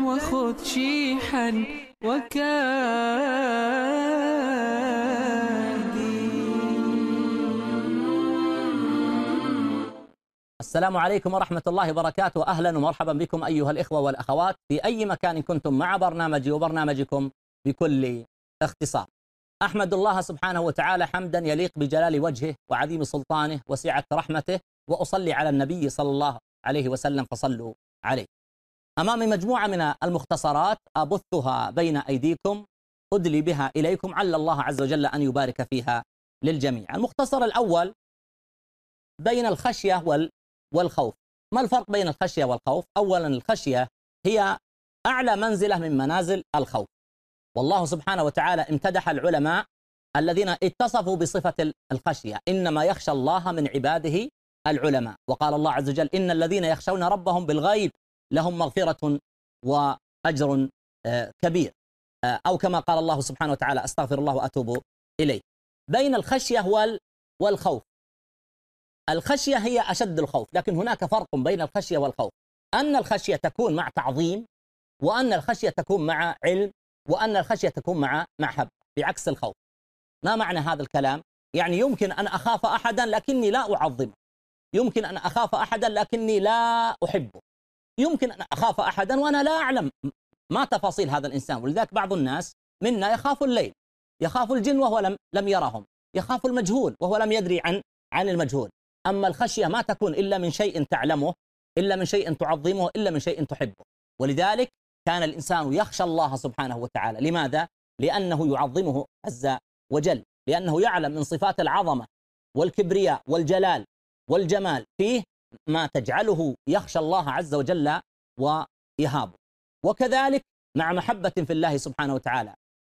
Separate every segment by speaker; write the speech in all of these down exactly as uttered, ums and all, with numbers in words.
Speaker 1: وخذ شيحا وكادي.
Speaker 2: السلام عليكم ورحمة الله وبركاته. أهلا ومرحبا بكم أيها الإخوة والأخوات في أي مكان كنتم مع برنامجي وبرنامجكم بكل اختصار. أحمد الله سبحانه وتعالى حمدا يليق بجلال وجهه وعظيم سلطانه وسعة رحمته، وأصلي على النبي صلى الله عليه وسلم فصلوا عليه. أمامي مجموعة من المختصرات أبثها بين أيديكم أدلي بها إليكم، عل الله عز وجل أن يبارك فيها للجميع. المختصر الأول بين الخشية والخوف. ما الفرق بين الخشية والخوف؟ أولا الخشية هي أعلى منزلة من منازل الخوف، والله سبحانه وتعالى امتدح العلماء الذين اتصفوا بصفة الخشية: إنما يخشى الله من عباده العلماء. وقال الله عز وجل: إن الذين يخشون ربهم بالغيب لهم مغفرة وأجر كبير، أو كما قال الله سبحانه وتعالى: أستغفر الله وأتوب إليه. بين الخشية والخوف، الخشية هي أشد الخوف، لكن هناك فرق بين الخشية والخوف: أن الخشية تكون مع تعظيم، وأن الخشية تكون مع علم، وأن الخشية تكون مع محبة، بعكس الخوف. ما معنى هذا الكلام؟ يعني يمكن أن أخاف أحدا لكني لا أعظمه، يمكن أن أخاف أحدا لكني لا أحبه، يمكن أن أخاف أحدا وأنا لا أعلم ما تفاصيل هذا الإنسان. ولذلك بعض الناس منا يخاف الليل، يخاف الجن وهو لم لم يرهم، يخاف المجهول وهو لم يدري عن عن المجهول. أما الخشية ما تكون إلا من شيء تعلمه، إلا من شيء تعظمه، إلا من شيء تحبه. ولذلك كان الإنسان يخشى الله سبحانه وتعالى. لماذا؟ لأنه يعظمه عز وجل، لأنه يعلم من صفات العظمة والكبرياء والجلال والجمال فيه ما تجعله يخشى الله عز وجل ويهابه. وكذلك مع محبة في الله سبحانه وتعالى.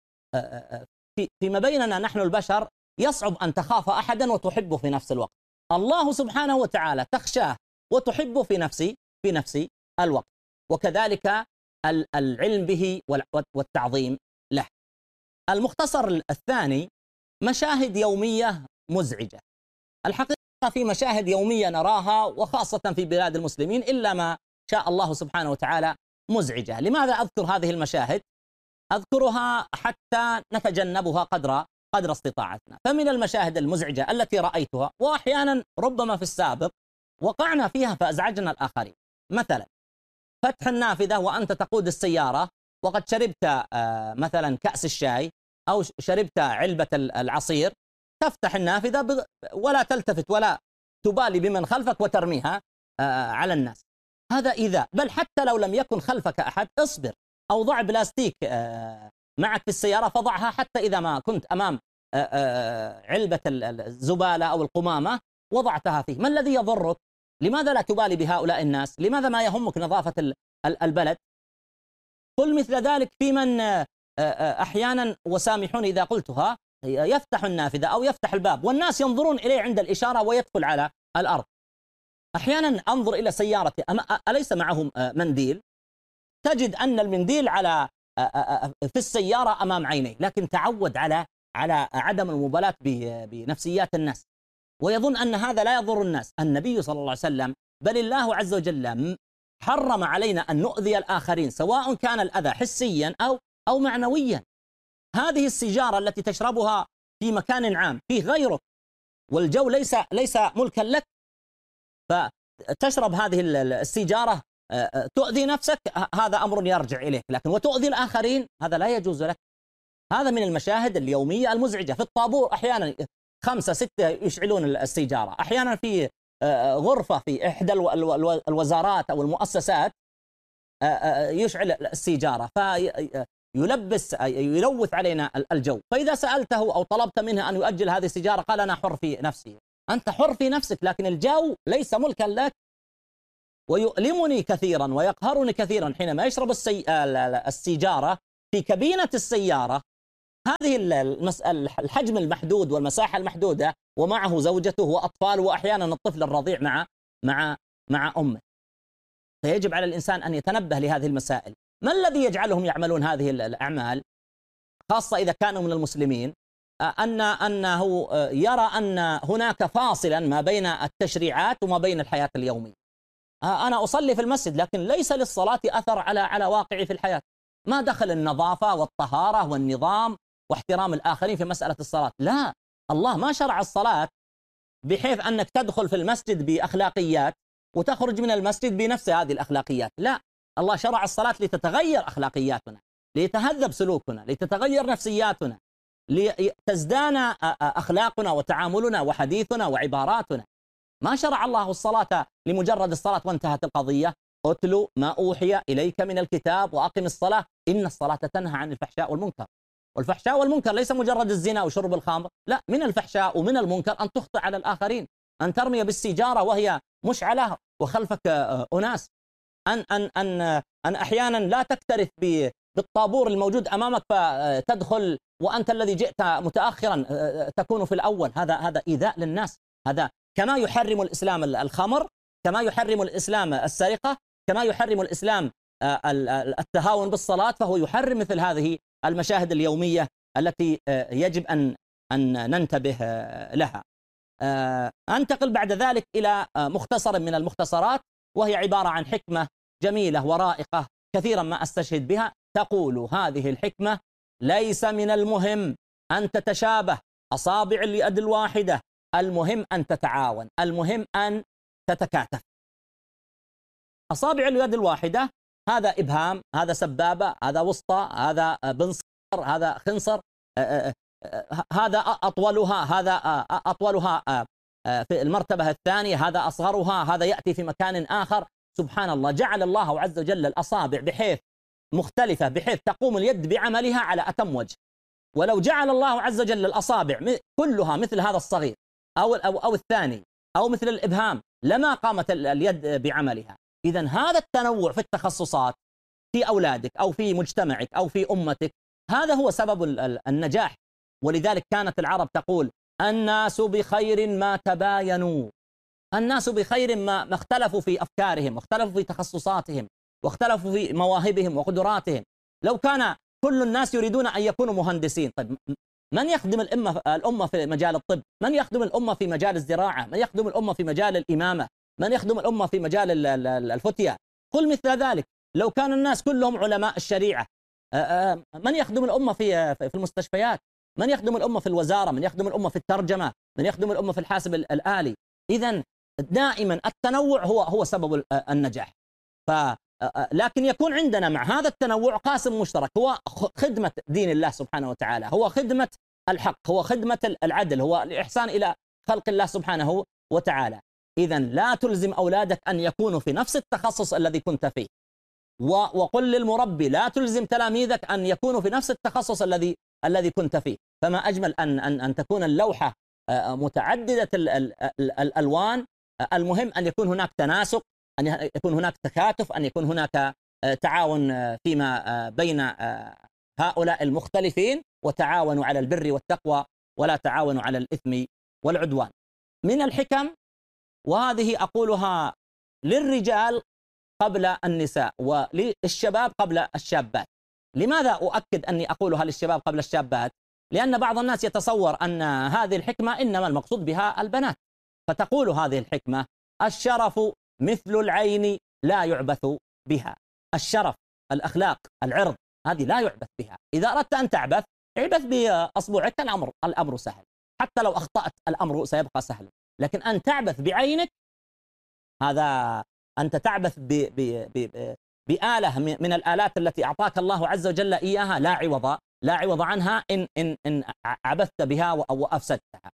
Speaker 2: فيما بيننا نحن البشر يصعب أن تخاف أحدا وتحبه في نفس الوقت. الله سبحانه وتعالى تخشاه وتحبه في نفسي في نفس الوقت. وكذلك العلم به والتعظيم له. المختصر الثاني: مشاهد يومية مزعجة. الحقيقة في مشاهد يومية نراها، وخاصة في بلاد المسلمين، إلا ما شاء الله سبحانه وتعالى مزعجة. لماذا أذكر هذه المشاهد؟ أذكرها حتى نتجنبها قدر قدر استطاعتنا. فمن المشاهد المزعجة التي رأيتها، وأحيانا ربما في السابق وقعنا فيها فأزعجنا الآخرين، مثلا فتح النافذة وأنت تقود السيارة وقد شربت مثلا كأس الشاي أو شربت علبة العصير، تفتح النافذة ولا تلتفت ولا تبالي بمن خلفك وترميها على الناس. هذا إيذاء. بل حتى لو لم يكن خلفك أحد اصبر، أو ضع بلاستيك معك في السيارة فضعها، حتى إذا ما كنت أمام علبة الزبالة أو القمامة وضعتها فيه. ما الذي يضرك؟ لماذا لا تبالي بهؤلاء الناس؟ لماذا ما يهمك نظافة البلد؟ قل مثل ذلك في من أحيانا، وسامحوني إذا قلتها، يفتح النافذة أو يفتح الباب والناس ينظرون إليه عند الإشارة ويدخل على الأرض. أحيانا أنظر إلى سيارتي، أليس معهم منديل؟ تجد أن المنديل على في السيارة أمام عينيه، لكن تعود على على عدم المبالاة بنفسيات الناس، ويظن أن هذا لا يضر الناس. النبي صلى الله عليه وسلم بل الله عز وجل حرم علينا أن نؤذي الآخرين، سواء كان الأذى حسيا أو أو معنويا. هذه السيجارة التي تشربها في مكان عام فيه غيرك، والجو ليس ليس ملكا لك، فتشرب هذه السيجارة تؤذي نفسك، هذا أمر يرجع إليك، لكن وتؤذي الآخرين هذا لا يجوز لك. هذا من المشاهد اليومية المزعجة. في الطابور أحيانا خمسة ستة يشعلون السيجارة، أحيانا في غرفة في إحدى الوزارات أو المؤسسات يشعل السيجارة، فيلبس يلوث علينا الجو. فإذا سألته أو طلبت منه أن يؤجل هذه السيجارة قال: أنا حر في نفسي. أنت حر في نفسك، لكن الجو ليس ملكا لك. ويؤلمني كثيرا ويقهرني كثيرا حينما يشرب السي... السيجارة في كابينة السيارة، هذه الحجم المحدود والمساحة المحدودة، ومعه زوجته وأطفاله، وأحيانا الطفل الرضيع مع مع مع أمه. فيجب على الإنسان أن يتنبه لهذه المسائل. ما الذي يجعلهم يعملون هذه الأعمال، خاصة إذا كانوا من المسلمين؟ أن أنه يرى أن هناك فاصلا ما بين التشريعات وما بين الحياة اليومية. أنا أصلي في المسجد لكن ليس للصلاة أثر على على واقعي في الحياة. ما دخل النظافة والطهارة والنظام واحترام الآخرين في مسألة الصلاة. لا، الله ما شرع الصلاة بحيث أنك تدخل في المسجد بأخلاقيات وتخرج من المسجد بنفس هذه الأخلاقيات. لا، الله شرع الصلاة لتتغير أخلاقياتنا، ليتهذب سلوكنا، لتتغير نفسياتنا، لتزدان أخلاقنا وتعاملنا وحديثنا وعباراتنا. ما شرع الله الصلاة لمجرد الصلاة وانتهت القضية. أتلو ما أوحي إليك من الكتاب وأقم الصلاة إن الصلاة تنهى عن الفحشاء والمنكر. والفحشاء والمنكر ليس مجرد الزنا وشرب الخمر، لا، من الفحشاء ومن المنكر أن تخطئ على الآخرين، أن ترمي بالسيجارة وهي مشعلة وخلفك أناس، أن أن أن أن أحيانا لا تكترث بالطابور الموجود أمامك فتدخل وأنت الذي جئت متأخرا تكون في الأول. هذا هذا إيذاء للناس. هذا كما يحرم الإسلام الخمر، كما يحرم الإسلام السرقة، كما يحرم الإسلام التهاون بالصلاة، فهو يحرم مثل هذه المشاهد اليومية التي يجب أن أن ننتبه لها. أنتقل بعد ذلك إلى مختصر من المختصرات، وهي عبارة عن حكمة جميلة ورائقة كثيرا ما أستشهد بها. تقول هذه الحكمة: ليس من المهم أن تتشابه أصابع اليد الواحدة، المهم أن تتعاون، المهم أن تتكاتف. أصابع اليد الواحدة هذا إبهام، هذا سبابة، هذا وسطى، هذا بنصر، هذا خنصر، هذا أطولها، هذا أطولها في المرتبة الثانية، هذا أصغرها، هذا يأتي في مكان آخر. سبحان الله، جعل الله عز وجل الأصابع بحيث مختلفة بحيث تقوم اليد بعملها على أتم وجه. ولو جعل الله عز وجل الأصابع كلها مثل هذا الصغير أو أو أو الثاني أو مثل الإبهام لما قامت اليد بعملها. إذن هذا التنوع في التخصصات في أولادك أو في مجتمعك أو في أمتك، هذا هو سبب النجاح. ولذلك كانت العرب تقول: الناس بخير ما تباينوا. الناس بخير ما اختلفوا في أفكارهم، واختلفوا في تخصصاتهم، واختلفوا في مواهبهم وقدراتهم. لو كان كل الناس يريدون أن يكونوا مهندسين، طيب من يخدم الأمة الأمة في مجال الطب؟ من يخدم الأمة في مجال الزراعة؟ من يخدم الأمة في مجال الإمامة؟ من يخدم الأمة في مجال الفتية؟ قل مثل ذلك. لو كان الناس كلهم علماء الشريعة، من يخدم الأمة في في المستشفيات؟ من يخدم الأمة في الوزارة؟ من يخدم الأمة في الترجمة؟ من يخدم الأمة في الحاسب الآلي؟ إذن دائما التنوع هو هو سبب النجاح. ف لكن يكون عندنا مع هذا التنوع قاسم مشترك، هو خدمة دين الله سبحانه وتعالى، هو خدمة الحق، هو خدمة العدل، هو الإحسان إلى خلق الله سبحانه وتعالى. إذن لا تلزم أولادك أن يكونوا في نفس التخصص الذي كنت فيه، وقل للمربي لا تلزم تلاميذك أن يكونوا في نفس التخصص الذي الذي كنت فيه. فما أجمل أن أن أن تكون اللوحة متعددة الألوان. المهم أن يكون هناك تناسق، أن يكون هناك تكاتف، أن يكون هناك تعاون فيما بين هؤلاء المختلفين، وتعاونوا على البر والتقوى ولا تعاونوا على الإثم والعدوان. من الحكم، وهذه أقولها للرجال قبل النساء وللشباب قبل الشابات. لماذا أؤكد أني أقولها للشباب قبل الشابات؟ لأن بعض الناس يتصور أن هذه الحكمة إنما المقصود بها البنات، فتقول هذه الحكمة: الشرف مثل العين لا يعبث بها. الشرف، الأخلاق، العرض، هذه لا يعبث بها. إذا أردت أن تعبث، اعبث بأصبعك، الأمر الأمر سهل، حتى لو أخطأت الأمر سيبقى سهل. لكن أن تعبث بعينك، هذا أنت تعبث ب ب ب بآلة من الآلات التي أعطاك الله عز وجل إياها، لا عوض لا عوض عنها إن إن إن عبثت بها وأفسدتها.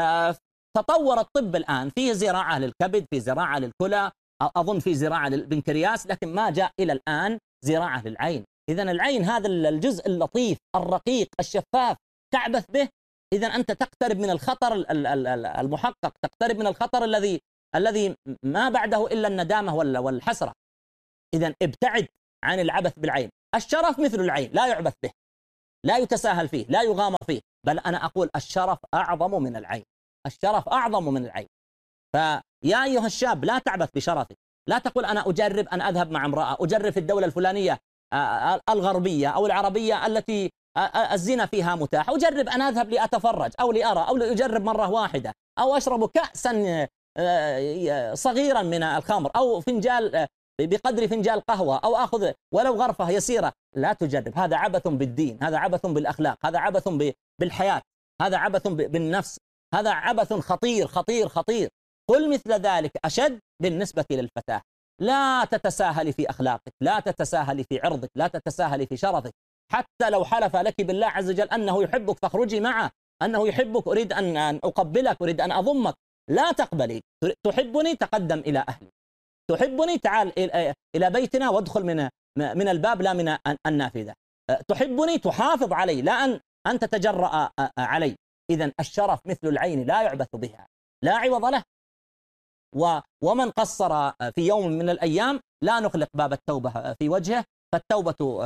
Speaker 2: تطور الطب الآن، فيه زراعة للكبد، في زراعة للكلى، أظن في زراعة للبنكرياس، لكن ما جاء إلى الآن زراعة للعين. إذن العين هذا الجزء اللطيف الرقيق الشفاف تعبث به، إذن أنت تقترب من الخطر المحقق، تقترب من الخطر الذي الذي ما بعده إلا الندامة والحسرة. إذن ابتعد عن العبث بالعين. الشرف مثل العين لا يعبث به، لا يتساهل فيه، لا يغامر فيه، بل أنا أقول الشرف أعظم من العين. الشرف أعظم من العين. فيا أيها الشاب، لا تعبث بشرفك. لا تقول أنا أجرب أن أذهب مع امرأة، أجرب في الدولة الفلانية الغربية أو العربية التي الزنا فيها متاح، أجرب أن أذهب لأتفرج أو لأرى، أو لأجرب مرة واحدة، أو أشرب كأسا صغيرا من الخمر أو فنجال بقدر فنجال قهوة أو أخذ ولو غرفة يسيرة، لا تجرب. هذا عبث بالدين، هذا عبث بالأخلاق، هذا عبث بالحياة، هذا عبث بالنفس، هذا عبث خطير خطير خطير. قل مثل ذلك أشد بالنسبة للفتاة. لا تتساهلي في أخلاقك، لا تتساهلي في عرضك، لا تتساهلي في شرفك. حتى لو حلف لك بالله عز وجل أنه يحبك فاخرجي معه، أنه يحبك أريد أن أقبلك، أريد أن أضمك، لا تقبلي. تحبني تقدم إلى أهلي، تحبني تعال إلى بيتنا وادخل من من الباب لا من النافذة. تحبني تحافظ علي، لا أن أن تتجرأ علي. إذن الشرف مثل العين لا يعبث بها، لا عوض له. ومن قصر في يوم من الأيام لا نغلق باب التوبة في وجهه، فالتوبة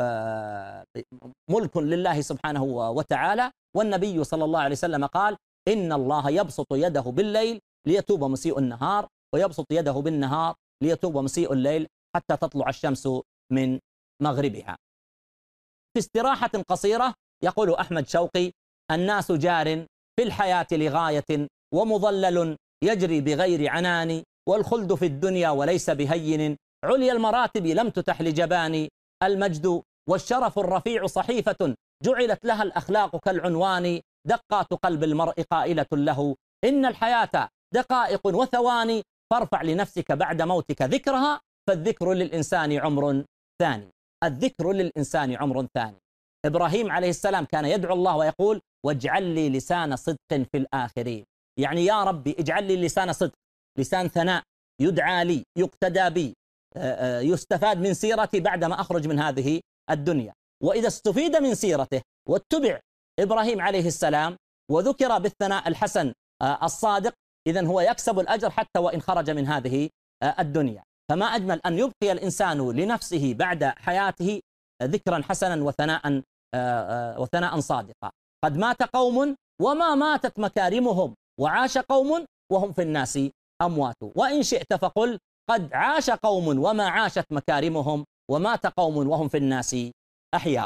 Speaker 2: ملك لله سبحانه وتعالى. والنبي صلى الله عليه وسلم قال إن الله يبسط يده بالليل ليتوب مسيء النهار، ويبسط يده بالنهار ليتوب مسيء الليل حتى تطلع الشمس من مغربها. في استراحة قصيرة يقول أحمد شوقي: الناس جار في الحياة لغاية، ومضلل يجري بغير عنان، والخلد في الدنيا وليس بهين، عليا المراتب لم تتح لجبان، المجد والشرف الرفيع صحيفة جعلت لها الأخلاق كالعنوان، دقات قلب المرء قائلة له إن الحياة دقائق وثواني، فارفع لنفسك بعد موتك ذكرها، فالذكر للإنسان عمر ثاني. الذكر للإنسان عمر ثاني. إبراهيم عليه السلام كان يدعو الله ويقول: واجعل لي لسان صدق في الآخرين. يعني يا ربي اجعل لي لسان صدق، لسان ثناء، يدعى لي، يقتدى بي، يستفاد من سيرتي بعدما أخرج من هذه الدنيا. وإذا استفيد من سيرته واتبع إبراهيم عليه السلام وذكر بالثناء الحسن الصادق، إذن هو يكسب الأجر حتى وإن خرج من هذه الدنيا. فما أجمل أن يبقي الإنسان لنفسه بعد حياته ذكرا حسنا وثناء وثناء صادقا. قد مات قوم وما ماتت مكارمهم، وعاش قوم وهم في الناس أموات. وإن شئت فقل قد عاش قوم وما عاشت مكارمهم، ومات قوم وهم في الناس أحياء.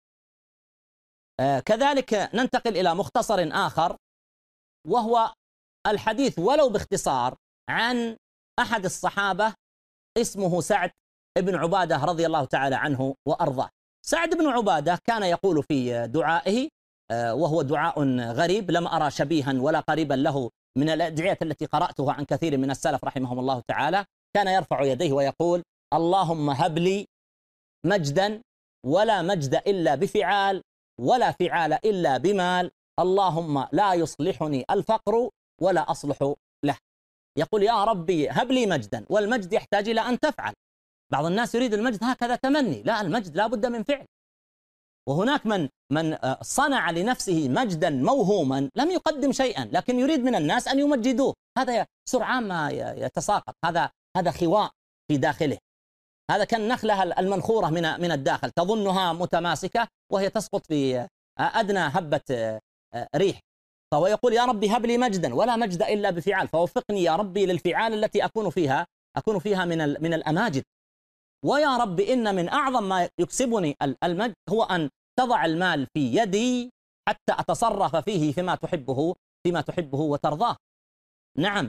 Speaker 2: كذلك ننتقل إلى مختصر آخر، وهو الحديث ولو باختصار عن أحد الصحابة اسمه سعد بن عبادة رضي الله تعالى عنه وأرضاه. سعد بن عبادة كان يقول في دعائه، وهو دعاء غريب لم أرى شبيها ولا قريبا له من الأدعية التي قرأتها عن كثير من السلف رحمهم الله تعالى. كان يرفع يديه ويقول: اللهم هب لي مجدا ولا مجد إلا بفعال، ولا فعال إلا بمال، اللهم لا يصلحني الفقر ولا أصلح له. يقول: يا ربي هب لي مجدا، والمجد يحتاج إلى أن تفعل. بعض الناس يريد المجد هكذا تمني، لا، المجد لا بد من فعل. وهناك من من صنع لنفسه مجدا موهوما لم يقدم شيئا، لكن يريد من الناس أن يمجدوه، هذا سرعان ما يتساقط، هذا هذا خواء في داخله. هذا كالنخلة المنخورة من من الداخل، تظنها متماسكة وهي تسقط في أدنى هبة ريح. فهو يقول: يا ربي هب لي مجدا ولا مجد إلا بفعال، فوفقني يا ربي للفعال التي أكون فيها أكون فيها من من الأماجد. ويا رب إن من أعظم ما يكسبني المجد هو أن تضع المال في يدي حتى أتصرف فيه فيما تحبه فيما تحبه وترضاه. نعم،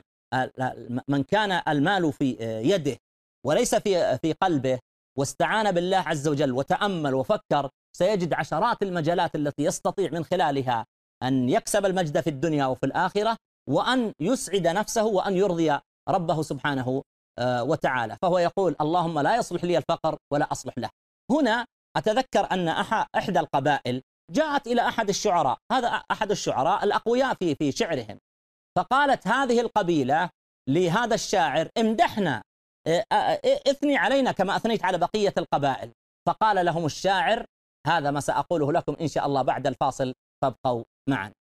Speaker 2: من كان المال في يده وليس في في قلبه واستعان بالله عز وجل وتأمل وفكر، سيجد عشرات المجالات التي يستطيع من خلالها أن يكسب المجد في الدنيا وفي الآخرة، وأن يسعد نفسه وأن يرضي ربه سبحانه وتعالى. فهو يقول: اللهم لا يصلح لي الفقر ولا أصلح له. هنا أتذكر أن إحدى القبائل جاءت إلى أحد الشعراء، هذا أحد الشعراء الأقوياء في في شعرهم، فقالت هذه القبيلة لهذا الشاعر: امدحنا، اثني علينا كما أثنيت على بقية القبائل. فقال لهم الشاعر: هذا ما سأقوله لكم إن شاء الله بعد الفاصل، فابقوا معنا.